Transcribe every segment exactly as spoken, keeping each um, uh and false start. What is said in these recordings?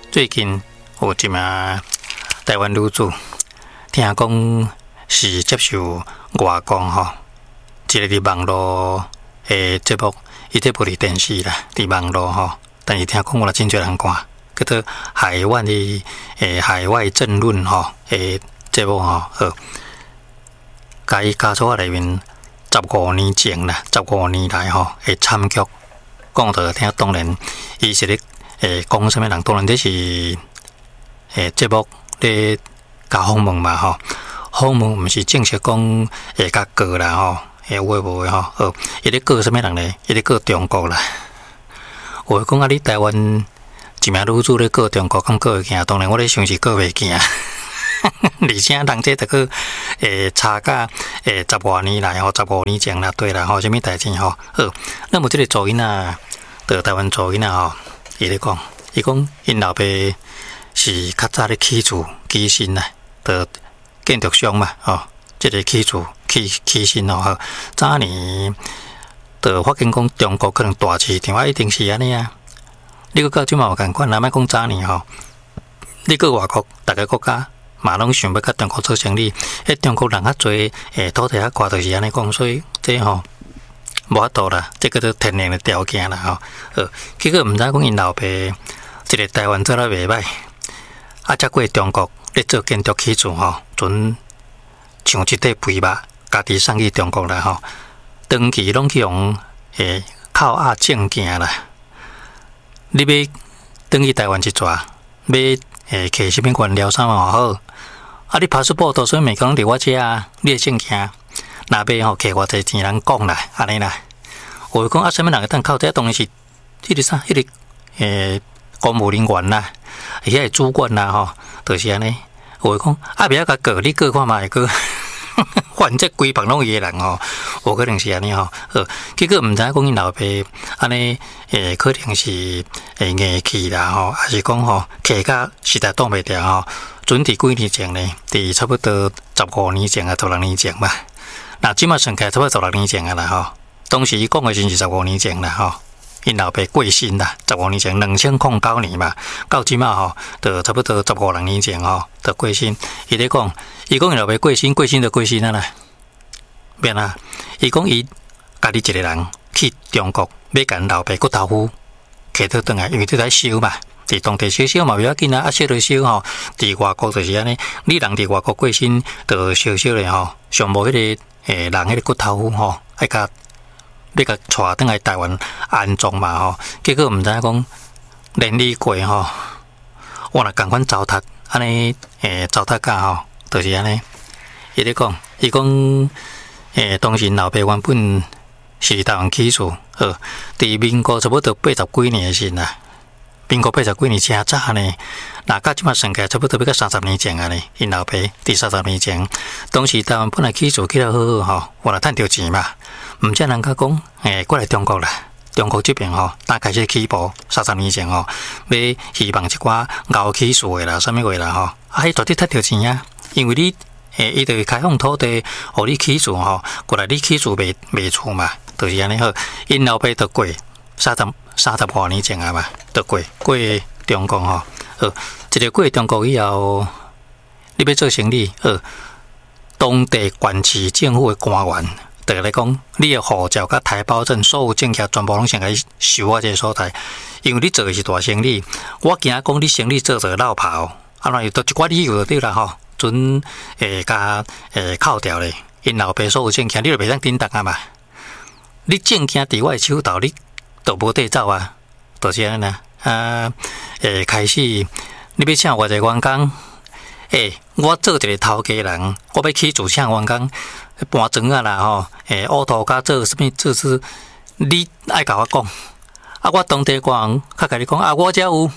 最近有一名台湾女子，听讲是接受外公吼，一个伫网络诶节目，伊这不是电视啦，伫网络吼，但是听讲我真侪人看，叫做海外的诶海外政论吼诶节目吼，好，甲伊家族内面十五年前啦，十五年来吼诶参剧，讲着听，当然伊是咧诶讲啥物人，当然这是诶节目咧甲访问嘛吼，访问毋是正式讲会甲告啦吼，诶有诶无诶吼，哦，伊咧告啥物人咧？伊咧告中国啦。有诶讲啊，你台湾一名女子咧告中国，敢告会行？当然我咧想是告袂行。而且人这着个诶差价诶十外年来吼，十五年前啦，对啦吼，啥物代志吼？好，那么这个做囡仔，在台湾做囡仔吼，伊咧讲，伊讲因老爸是较早咧起厝起薪啦，的建筑商嘛，吼，这个起厝起起薪吼，吼，早年的发现讲中国可能大市场啊，一定是安尼啊。你个到即嘛有共款，若莫讲早年吼，你个外国逐个国家。嘛拢想要甲中国做生意，迄中国人较侪，诶，土地较寡，就是安尼讲，所以这吼无法度啦，这个都天然的条件啦吼。呃，结果毋知讲因老爸一个台湾做得袂歹，啊，则过中国咧做建筑起厝吼，准像一块肥肉，家己送去中国啦吼，长期拢去用诶靠压证件啦。你要转去台湾一撮，要诶，摕啥物原料啥嘛好？啊，你拍出报道，所以每个人伫我遮啊，你诶证件，若要吼摕偌济钱人讲啦，安尼啦。有讲啊，啥物人会当靠这当然是迄个啥，迄个诶公务人员啦，而且主管啦吼，就是安尼。有讲啊，袂晓甲告，你告看嘛会告。反正规帮拢伊诶人吼，有可能是安尼吼。呃，结果毋知讲因老爸安尼诶，可能是诶硬气啦吼，还是讲吼气甲实在挡袂掉吼。准伫几年前呢，伫差不多十五年前啊，十六年前吧。那即马算起来差不多十六年前啊啦吼。当时伊讲诶真是十五年前啦吼。因老爸过身啦，十五年前，两千零九年嘛，到即马吼，就差不多十五六年前吼，就过身。伊咧讲，伊讲因老爸过身，过身就过身啊啦。变啊，伊讲伊家己一个人去中国，要甲老爸骨头夫摕倒转来，因为伫来收嘛，伫当地烧烧嘛袂要紧啊，啊烧就烧吼。伫外国就是安尼，你人伫外国过身，就烧烧咧吼，上无迄个诶人迄个骨头夫吼，爱甲。要甲带转来台湾安葬嘛吼，结果毋知影讲连理过吼，我若共款糟蹋安尼诶糟蹋甲吼，就是安尼。伊咧讲，伊讲诶，当时老爸原本是台湾起厝，好，伫民国差不多八十几年诶时啦，民国八十几年真早呢，那到即马算起来差不多要到三十年前啊呢，因老爸伫三十年前，当时台湾本来起厝起得好好吼，我若趁着钱嘛。毋则人家讲，诶，过来中国啦，中国这边吼，刚开始起步，三十年前吼，要希望一寡熬起厝诶啦，啥物话啦吼，啊，迄绝对趁着钱啊，因为你，诶，伊就开放土地，互你起厝吼，过来你起厝卖卖厝嘛，就是安尼好。因老爸都过三十三十外年前啊嘛，都过过中国吼，好，一个过中国以后，你要做生意，好，当地县市政府诶官员。就来讲，你的护照甲台胞证，所有证件全部拢先甲你收我这个所在，因为你做的是大生意，我惊讲你生意做做落跑，啊，那有都一寡理由就对啦吼，准诶甲诶扣掉咧，因老爸所有证件，你就袂当顶当啊嘛，你证件伫我的手头，你都无得走啊，就是安尼啦，啊，诶开始你要请我一个员工。诶、欸，我做一个头家人，我要起厝请员工搬砖啊啦吼，诶、欸，乌土甲做什么做事，你爱甲我讲，啊，我当地官较甲你讲，啊，我遮有，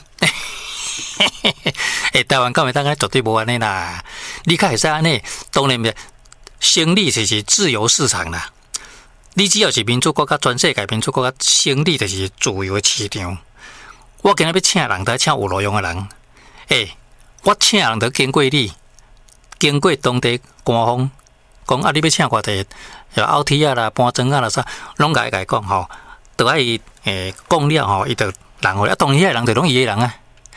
诶，台湾敢会当安绝对无安尼啦，你较会使安尼，当然袂，生理就是自由市场啦，你只要是民主国家，全世界民主国家，生理就是自由的市场，我今日要请人，都要请有路用的人，诶、欸。我请人都经过你，经过当地官方讲啊，你要请偌济，要凹梯啊啦、搬砖啊啦啥，拢甲伊甲伊讲吼，都爱诶讲了吼，伊就人互啊，当然遐人就拢伊诶人啊，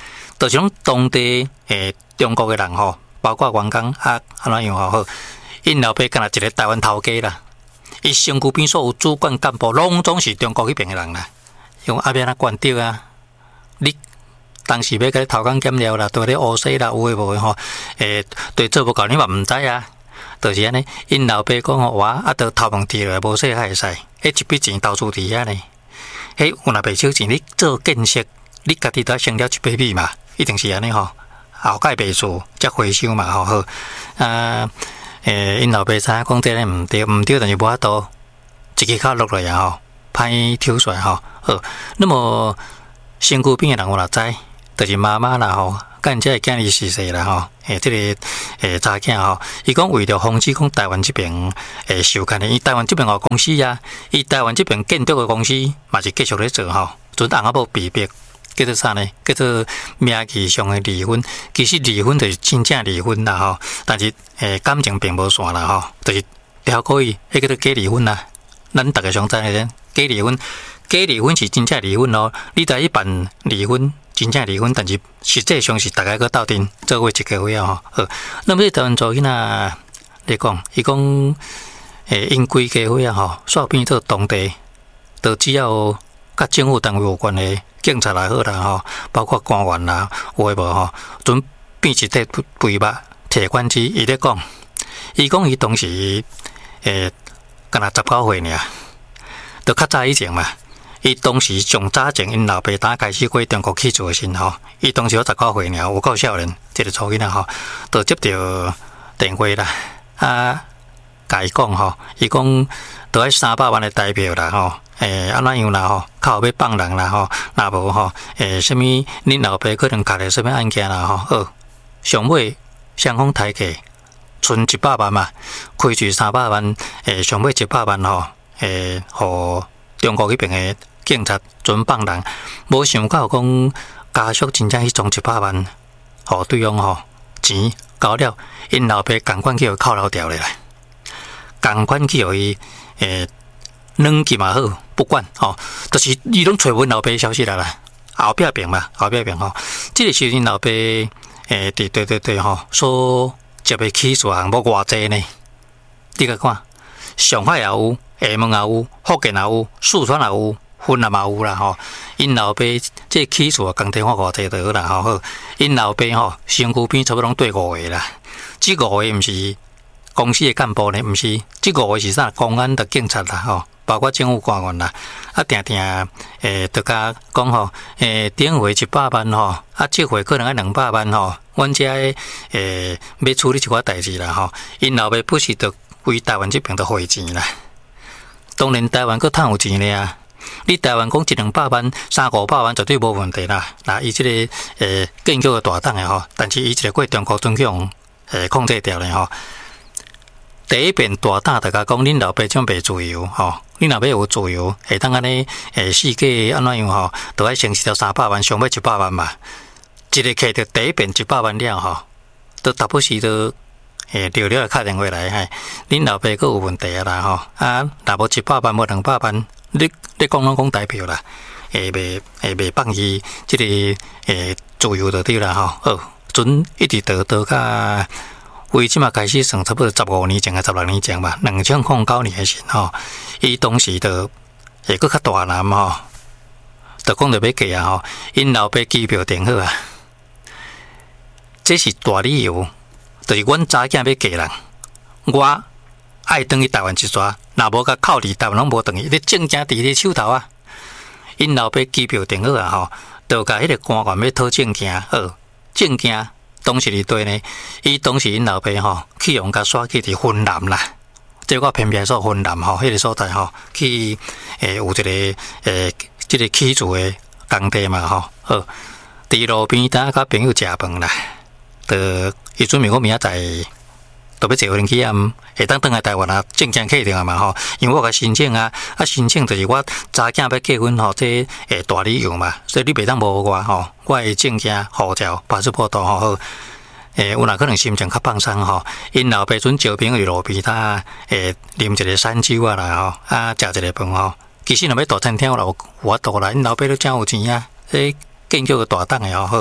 就是讲当地诶中国诶人吼，包括员工啊，安怎样吼好，因老爸敢若一个台湾头家啦，伊身躯边所有主管干部，拢总是中国迄边诶人啦，用阿边啊管掉啊，你。当时要甲你偷工减料啦，对你乌西啦，有诶无诶吼？诶，对做无够你嘛毋知啊。就是安尼，因老爸讲吼，我啊，都头毛剃落来，无说还会使。迄一笔钱投资伫遐呢，迄有若袂少钱，你做建设，你家己都省了一笔米嘛，一定是安尼吼。后盖袂做，则回收嘛吼好。啊，诶，因老爸知影讲这个毋对，毋对，但是无法度，一支脚落来啊吼，歹抽出来吼。好，那么身躯边诶人我若知。就是妈妈啦吼，干这囝儿逝世啦吼，诶，这个诶查囝吼，伊讲为着防止讲台湾这边诶受干的，伊台湾这边有公司啊，伊台湾这边建筑的公司嘛是继续咧做吼，准翁仔某被逼，叫做啥呢？叫做名义上的离婚，其实离婚就是真正离婚啦吼，但是诶感情并无线啦吼，就是了可以，迄叫做假离婚啦，咱大家常知的假离婚，假离婚是真正离婚咯，你在一办离婚。真正离婚，但是实际上是大家搁斗阵做过一个月吼。好，那么这台湾做囡仔来讲，伊讲诶，因规家伙啊吼，煞变做当地，都只要甲政府单位有关的警察也好啦吼，包括官员啦，有诶无吼，准变一块肥肉摕管子，伊咧讲，伊讲伊当时诶，敢若十九岁尔，都较早以前嘛。伊当时上早前，因老爸打开始过中国去做时吼，伊当时有十九岁尔，有够少年，一个初囡仔吼，就接到电话啦，啊，甲伊讲吼，伊讲都爱三百万的代表啦吼，诶，安怎样啦吼，靠要放人啦吼，若无吼，诶，什物恁老爸可能卡咧什物案件啦吼，好，上尾双方抬价，存一百万嘛，开除三百万，诶，上尾一百万吼，诶，互中国迄边诶。警察准放人，无想到讲家属真正去装一百万，互对方吼钱交了，因老爸赶快去互扣留掉咧，赶快去互伊诶软去嘛好，不管吼，就是伊拢找阮老爸消息啦啦，后壁边嘛，后壁边吼，即个时阵老爸诶对对对对吼，所接的起诉项目偌济呢？你甲看，上海也有，厦门也有，福建也有，四川也有。分也嘛有啦吼，因老爸这起诉工地看偌济就好啦吼，好，因老爸吼身躯边差不多对五个啦，这五个毋是公司的干部呢，毋是，这五个是啥？公安的警察啦吼，包括政府官员啦，啊定定诶，就甲讲吼，诶，顶回一百万吼，啊这回可能要两百万吼，阮遮诶要处理一寡代志啦吼，因老爸不是着为台湾这边着汇钱啦，当然台湾佫趁有钱咧啊。你台湾讲一两百万、三五百万绝对无问题啦。那伊即、这个诶建构大档诶吼，但是伊一个过中国总向诶控制掉咧吼。第一遍大档大家讲，恁老爸种袂自由吼，恁老爸有自由，会当安尼诶世界安怎样吼，都爱承受到三百万，上尾一百万嘛。一个客着第一遍一百万了吼，都达不时都诶聊聊敲电话来，嘿，恁老爸佫有问题啊啦吼，啊，若无一百万，无两百万。你你讲拢讲代表啦，诶袂诶袂放弃即个诶自由就对啦吼。好，准一直到到甲为即嘛开始算差不多十五年前啊，十六年前吧，两千零九年诶时吼，伊当时就会佫较大男吼，就讲着要嫁啊吼，因老爸机票订好啊，这是大理由，就是阮查囝要嫁人，我。爱转去台湾一撮，若无甲靠伫台湾拢无转去，你证件伫你手头啊。因老爸机票订好啊吼，就甲迄个官员要讨证件，好证件当时伫对呢。伊当时因老爸吼去用甲刷去伫云南啦，即个偏僻所云南吼，迄个所在吼去诶有一个诶即个起厝诶工地嘛吼，好伫路边等甲朋友食饭啦，就伊准备我明仔载。特别坐飞机啊，会当转来台湾啊，证件确定啊嘛吼，因为我甲申请啊，啊申请就是我查囝要结婚吼，这诶大理由嘛，所以你袂当无我吼，我诶证件、护照、巴士波图吼好，诶有哪可能心情较放松吼，因老爸阵招朋友伫路边他诶啉一个山酒啊啦吼，啊食一个饭吼，其实若要大餐厅我有我大啦，因老爸都真有钱啊，诶。建筑个大档诶吼好，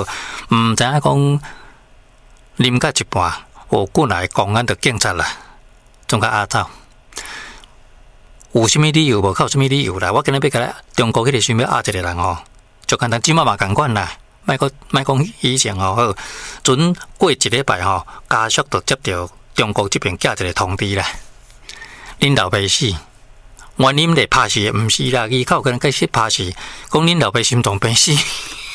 毋知影讲啉到一半，有过来公安的警察啦，总甲压走。有啥物理由无？靠啥物理由啦？我今日要甲中国迄个想要压一个人吼，就简单，即马嘛共款啦。莫讲莫讲以前吼，好，准过一礼拜吼，家属就接到中国这边寄一个通知啦，恁老爸死。原因咧拍死，毋是啦，伊靠个人解释拍死，讲恁老爸心脏病死。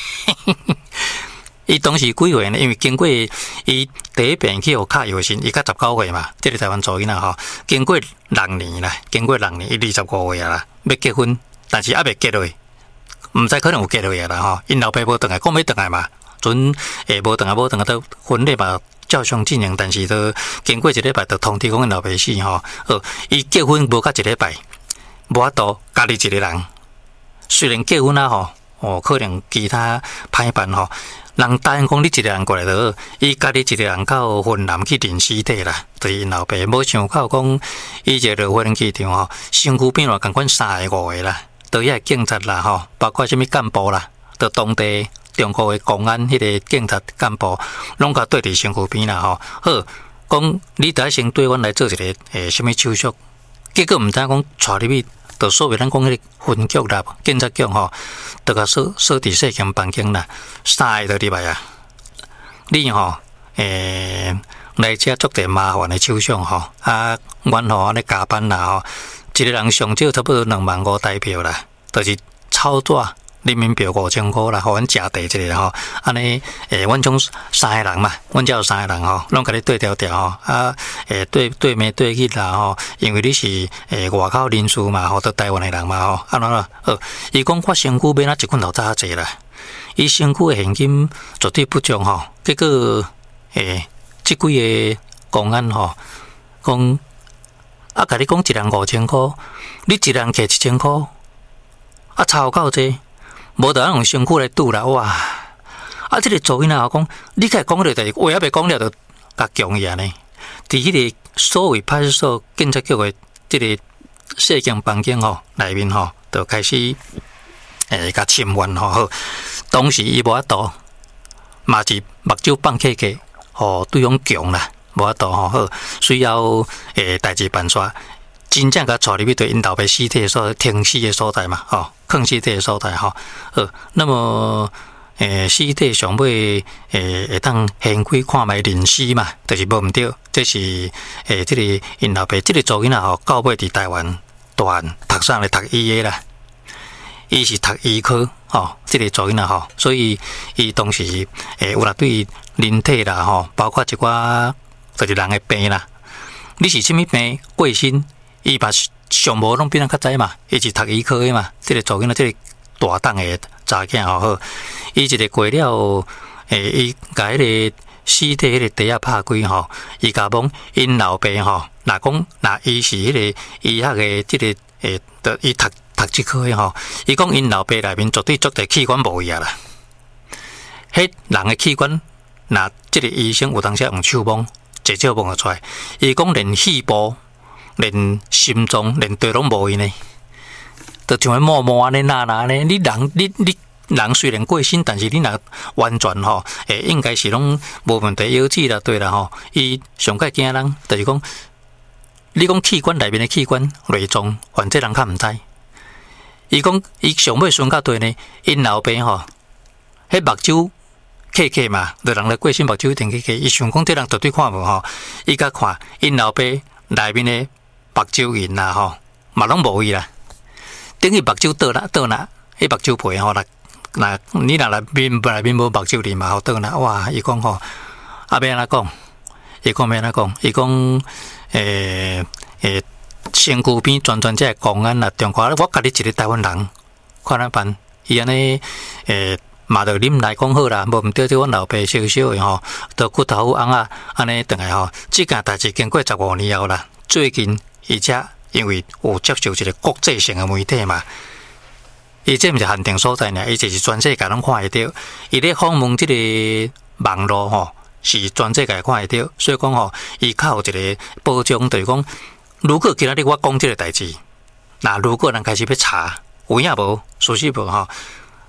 伊当时几岁呢？因为经过伊第一遍去互卡药先，伊才十九岁嘛，这个台湾做囡仔吼，经过六年啦，经过六年，伊二十五岁啊啦，要结婚，但是还未结落，毋知可能有结落啊啦吼。因老爸无转来，讲要转来嘛，阵诶无转来，无转来到婚礼嘛照常进行，但是都经过一礼拜，就通知讲因老爸死吼。哦，伊结婚无到一礼拜，无法度家己一个人，虽然结婚啊吼，哦可能其他歹办吼。人答应讲你一个人过来就好，伊家己一个人到云南去认尸体啦。就是因老爸无想到讲，伊一个无人机场吼，身躯边话共款三个五个啦，都遐警察啦吼，包括什么干部啦，到当地中国的公安迄个警察干部，拢甲对伫身躯边啦吼。好，讲你得先对阮来做一个诶什么手续，结果毋知讲带入去。就所谓咱讲迄个分局啦、警察局吼，就甲锁锁伫细间房间啦，三个就入来啊。你吼，诶、欸，来遮足侪麻烦的手续吼，啊，阮吼安尼加班啦吼，一个人上少差不多两万五台票啦，就是操作人民币五千块啦，互阮食地一个吼，安尼诶，阮种三个人嘛，阮遮有三个人吼，拢甲你对调调吼，啊，诶，对对面对去啦吼，因为你是诶外口人士嘛，吼，到台湾的人嘛吼，安怎啦？呃，伊讲我身躯买哪一捆头早济啦，伊身躯的现金绝对不足吼，结果诶，即几个公安吼，讲啊，甲你讲一人五千块，你一人摕一千块，啊，差有够济。无得用身躯来赌啦，哇！啊，这个做囡仔讲，你甲讲了，但是话还未讲了，就甲强伊安尼。伫迄个所谓派出所警察局的这个细间房间吼内面吼，就开始诶甲侵犯吼。好，当时伊无法度，嘛是目睭放起起，吼对方强啦，无法度吼。好，需要诶代志办煞。真正甲带入去对因老爸尸体所停尸的所在嘛，吼，放尸体的所在吼。好，那么诶，尸体上尾诶会当掀开看卖认尸嘛，就是无毋对。这是诶，这个因老爸这个做囡仔吼，到尾伫台湾大汉读啥咧？读医的啦，伊是读医科吼，这个做囡仔吼，所以伊当时诶有啦对人体啦吼，包括一寡就是人的病啦，你是啥物病过身？伊嘛上无拢比咱较知嘛，伊是读医科的嘛，即、这个做囡仔，即个大档的查囝吼好，伊一个过了，诶，伊甲迄个尸体迄个地啊拍开吼，伊甲讲因老爸吼，若讲若伊是迄个医学的即、这个诶，得伊读读即科的吼，伊讲因老爸内面绝对足侪器官无去啊啦，迄人的器官，若即个医生有当时用手摸，直接摸得出来，伊讲连肺部。连心脏连对拢无去呢，就像迄摸摸安尼那那呢。你人你你人虽然过身，但是你若完全吼，诶，应该是拢无问题。腰子啦，对啦吼，伊上界惊人，就是讲，你讲器官内面的器官内脏，患者人较毋知。伊讲伊上尾顺到对呢，因老爸吼，迄目睭刻刻嘛，就人来过身目睭一定刻刻。伊想讲这人绝对看无吼，伊甲看因老爸内面的。目睭印啦吼，嘛拢无伊啦。等于目睭倒啦倒啦，迄目睭皮吼啦，那你若来面内面无目睭印嘛，好倒啦。哇！伊讲吼，啊要安怎讲？伊讲要安怎讲？伊讲诶诶，身躯边全全这公安啦，中国我家己一个台湾人，看哪办？伊安尼诶。嘛，就啉来讲好啦，无毋对，即阮老爸小小的吼，都骨头红啊，安尼等来吼，即件代志经过十五年后啦，最近伊只因为有接受一个国际性的媒体嘛，伊这毋是限定所在呢，伊就是全世界拢看会到，伊咧访问即个网络吼，是全世界看会到，所以讲吼，伊较有一个保障，就是讲，如果今仔日我讲即个代志，那如果人开始要查，有影无，属实无吼。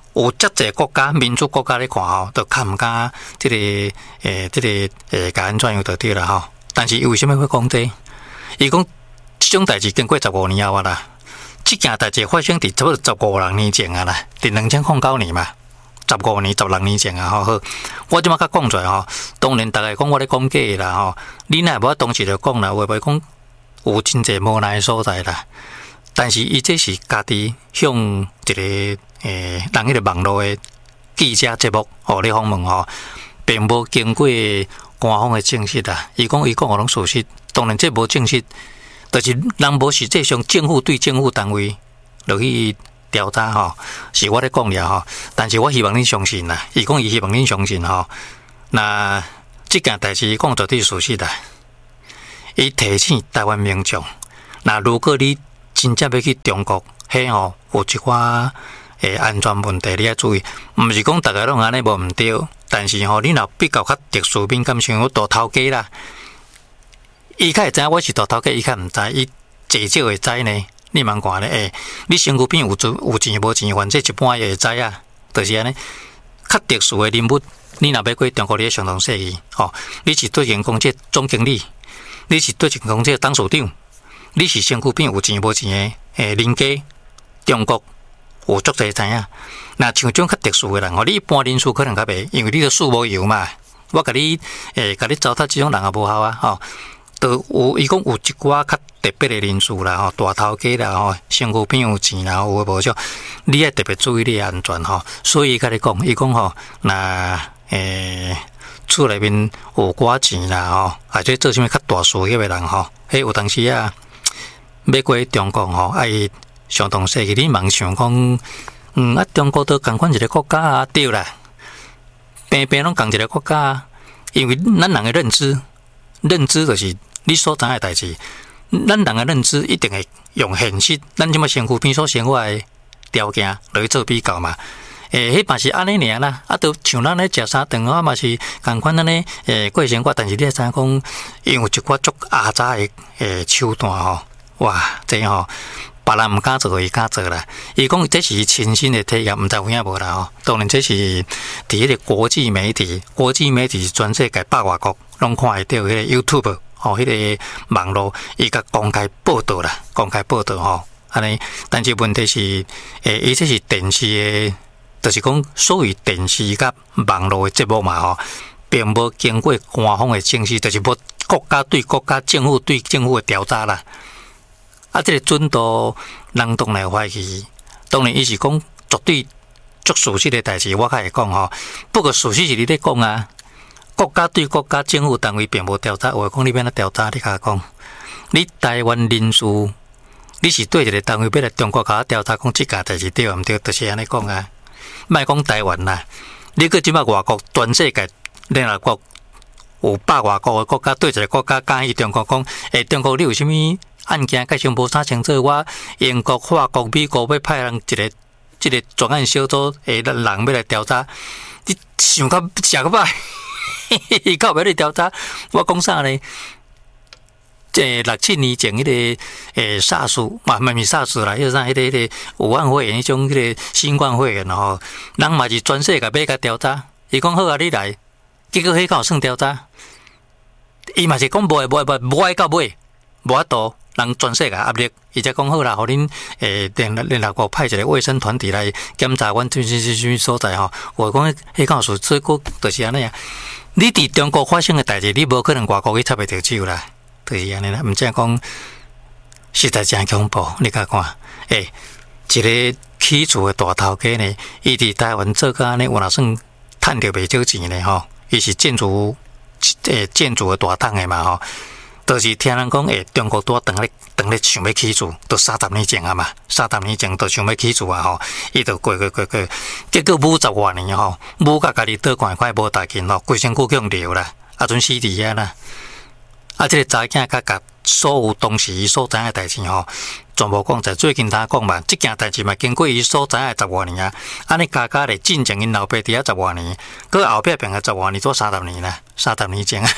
有遮济国家民主国家咧看吼，都较毋敢即、這个诶，即、這个诶，甲安怎样就对啦吼。但是伊为什么会讲这？伊讲即种代志经过十五年后啊啦，即件代志发生伫差不多十五六年前啊啦，伫两千零九年嘛，十五年、十六年前啊吼。好，我即马甲讲出来吼，当然大概讲我咧讲假啦吼，你若无当时就讲啦，话袂讲有真济无奈所在啦。但是伊这是家己向一个诶，人迄个网络诶记者节目吼咧访问吼，并无经过官方诶证实啦。伊讲伊讲诶拢事实，当然这无证实，就是人无实际上政府对政府单位落去调查吼，是我咧讲了吼。但是我希望恁相信啦，伊讲伊希望恁相信吼。那即件代志讲绝对事实啦。伊提醒台湾民众，那如果你真正要去中国，迄吼有一寡诶安全问题，你要注意。毋是讲大家拢安尼无毋对，但是吼，你若比较较特殊敏感，像我大头家啦，伊较会知我是大头家，伊较毋知，伊至少会知呢。你茫看咧，诶，你身躯边有钱有钱无钱，反正一般也会知啊。就是安尼，较特殊诶人物，你若要过中国，你要相当细意吼。你是对员工这总经理，你是对员工这董事长。你是身躯边有钱无钱诶？诶，邻家中国有足侪知影。那像种较特殊诶人吼，你一般人数可能较袂，因为你都数无油嘛。我甲你诶，甲你糟蹋即种人也无效啊，吼。都有伊讲有一寡较特别诶人数啦，吼，大头家啦，吼，身躯边有钱啦，有无少，你要特别注意你诶安全吼。所以甲你讲，伊讲吼，那诶，厝内面有寡钱啦，吼，或者做啥物较大事业诶人吼，迄有当时啊。要过中国吼，爱相当细个，你茫想讲，嗯啊，中国都共款一个国家啊，对啦，平平拢共一个国家啊，因为咱人的认知，认知就是你所知的代志，咱人的认知一定会用现实，咱即么身躯边所生活的条件来做比较嘛。诶，迄嘛是安尼尔啦，啊，都像咱咧食三顿啊，嘛是共款安尼诶过生活，但是你会知影讲，因为有一寡足阿早的诶手段吼。哇，这吼、個，别人毋敢做，伊敢做啦。伊讲这是亲身的体验，毋知有影无啦吼。当然，这是伫迄个国际媒体，国际媒体全世界百外国拢看会到迄个 YouTube 吼，迄个网络伊甲公开报道啦，公开报道吼，安尼。但是问题是，诶，伊这是电视的，就是讲所谓电视甲网络的节目嘛吼，并无经过官方的证实，就是无国家对国家、政府对政府的调查啦。啊，这个准度，人当然怀疑。当然，伊是讲绝对足事实的代志，我较会讲吼。不过事实是你咧讲啊，国家对国家政府单位并无调查，话讲你要哪调查？你甲我讲，你台湾人事，你是对一个单位要来中国甲调查，讲即件代志对毋对？就是安尼讲啊。莫讲台湾啦，你个即摆外国全世界联合国有百外国的国家对一个国家讲伊中国讲，诶，中国你有啥物？案件介绍无啥清楚，我英国、法国、美国要派人一个、一个专案小组诶，人要来调查。你想到食个歹，伊到尾来调查，我讲啥呢？这六七年前迄、那个诶 SARS， 嘛嘛是 SARS 啦，迄个啥，迄个迄个武汉肺炎，迄种迄个新冠肺炎吼，人嘛是全世界要甲调查。伊讲好啊，你来，结果迄个有算调查，伊嘛是讲无诶，无诶，无爱到尾，无法度。人全世界压力，伊才讲好啦，互恁诶联联合国派一个卫生团体来检查阮这这这这所在吼。我讲迄告诉这个就是安尼啊。你伫中国发生的代志，你无可能外国去插袂着手啦，就是安尼啦。毋只讲实在真恐怖，你甲看，诶、欸，一个起厝的大头家呢，伊伫台湾做甲安尼，有若算趁着袂少钱呢吼。伊是建筑诶、欸、建筑的大档的嘛吼。就是听人讲，诶，中国拄等咧等咧想要起厝，都三十年前啊嘛，三十年前都想要起厝啊吼，伊就过过过过，结果五十外年吼，母甲家己倒看快无大劲咯，规身躯去用流啦，啊，阵死伫遐啦。啊，这个查囝甲甲所有当时伊所知影代志吼，全部讲在最近他讲嘛，即件代志嘛经过伊所知影十外年啊，安尼加加咧进前因老爸伫遐十外年，佮后壁变个十外年做三十年啦，三十年前啊。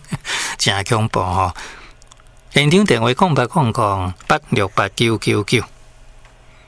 真恐怖吼！现场电话空八空空八六八九九九。